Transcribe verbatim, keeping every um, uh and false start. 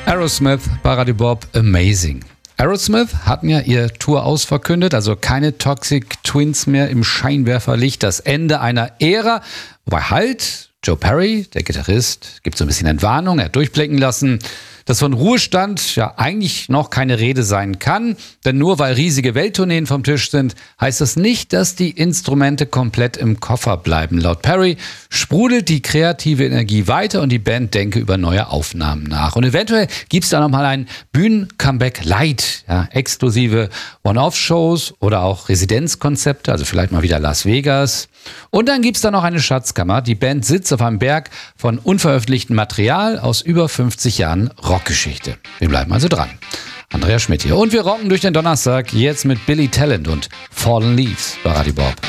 Aerosmith bei Radio Bob, Amazing. Aerosmith hatten ja ihr Tour ausverkündet, also keine Toxic Twins mehr im Scheinwerferlicht, das Ende einer Ära. Wobei halt, Joe Perry, der Gitarrist, gibt so ein bisschen Entwarnung, er hat durchblicken lassen, dass von Ruhestand ja eigentlich noch keine Rede sein kann. Denn nur weil riesige Welttourneen vom Tisch sind, heißt das nicht, dass die Instrumente komplett im Koffer bleiben. Laut Perry sprudelt die kreative Energie weiter und die Band denke über neue Aufnahmen nach. Und eventuell gibt es da nochmal ein Bühnen-Comeback Light, ja, exklusive One-Off-Shows oder auch Residenzkonzepte, also vielleicht mal wieder Las Vegas. Und dann gibt es da noch eine Schatzkammer. Die Band sitzt auf einem Berg von unveröffentlichtem Material aus über fünfzig Jahren Rockgeschichte. Wir bleiben also dran. Andrea Schmidt hier. Und wir rocken durch den Donnerstag jetzt mit Billy Talent und Fallen Leaves bei Radio Bob.